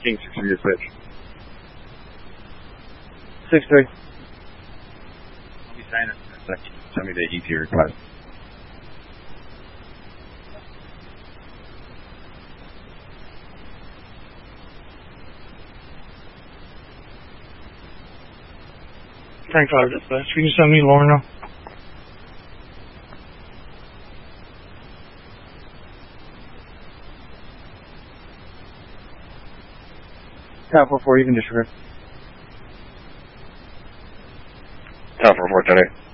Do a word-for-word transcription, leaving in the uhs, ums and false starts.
King six three to switch. six three. I'll be signing it in a second. Tell me the E T request. Frank five dispatch. Can you send me Lauren now? Tower four four, you can disregard. Tower four four, today.